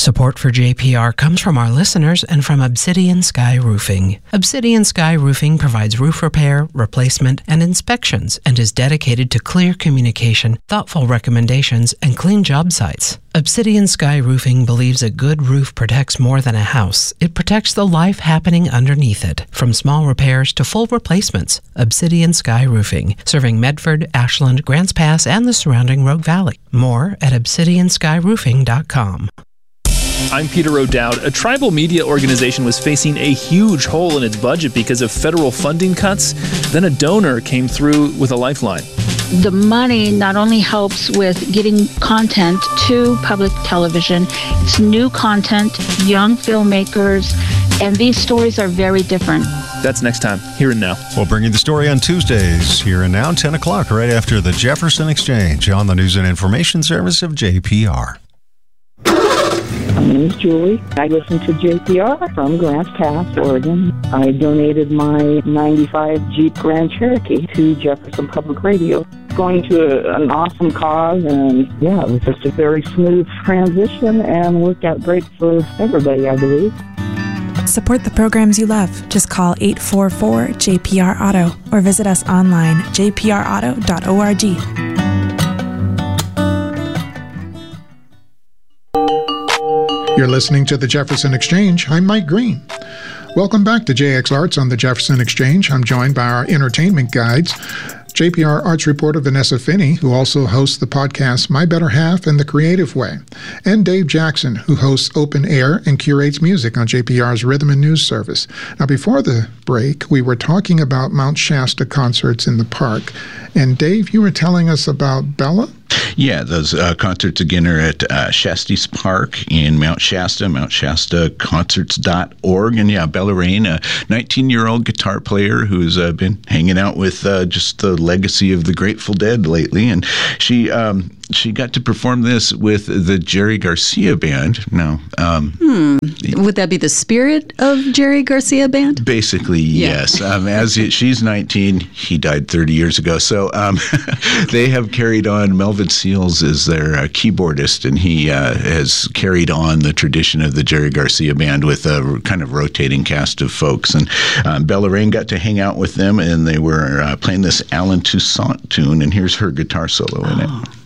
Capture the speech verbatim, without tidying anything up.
Support for J P R comes from our listeners and from Obsidian Sky Roofing. Obsidian Sky Roofing provides roof repair, replacement, and inspections and is dedicated to clear communication, thoughtful recommendations, and clean job sites. Obsidian Sky Roofing believes a good roof protects more than a house. It protects the life happening underneath it, from small repairs to full replacements. Obsidian Sky Roofing, serving Medford, Ashland, Grants Pass, and the surrounding Rogue Valley. More at obsidian sky roofing dot com. I'm Peter O'Dowd. A tribal media organization was facing a huge hole in its budget because of federal funding cuts. Then a donor came through with a lifeline. The money not only helps with getting content to public television, it's new content, young filmmakers, and these stories are very different. That's next time, Here and Now. We'll bring you the story on Tuesdays, Here and Now, ten o'clock, right after the Jefferson Exchange on the News and Information Service of J P R. My name is Julie. I listen to J P R from Grants Pass, Oregon. I donated my ninety-five Jeep Grand Cherokee to Jefferson Public Radio. Going to a, an awesome cause, and yeah, it was just a very smooth transition and worked out great for everybody, I believe. Support the programs you love. Just call eight four four J P R Auto or visit us online, j p r auto dot org. You're listening to the Jefferson Exchange. I'm Mike Green. Welcome back to J X Arts on the Jefferson Exchange. I'm joined by our entertainment guides, J P R Arts reporter Vanessa Finney, who also hosts the podcast My Better Half and The Creative Way, and Dave Jackson, who hosts Open Air and curates music on J P R's Rhythm and News service. Now, before the break, we were talking about Mount Shasta concerts in the park, and Dave, you were telling us about Bella? Yeah, those uh, concerts again are at uh, Shastis Park in Mount Shasta, mount shasta concerts dot org. And yeah, Bella Rain, a nineteen-year-old guitar player who's uh, been hanging out with uh, just the legacy of the Grateful Dead lately. And she um, she got to perform this with the Jerry Garcia Band. Now, um, hmm. Would that be the spirit of Jerry Garcia Band? Basically, yeah. Yes. Um, as it, she's nineteen, he died thirty years ago. So um, they have carried on. Melvin Seals is their uh, keyboardist, and he uh, has carried on the tradition of the Jerry Garcia Band with a kind of rotating cast of folks. And um, Bella Rain got to hang out with them, and they were uh, playing this Alan Toussaint tune, and here's her guitar solo in it.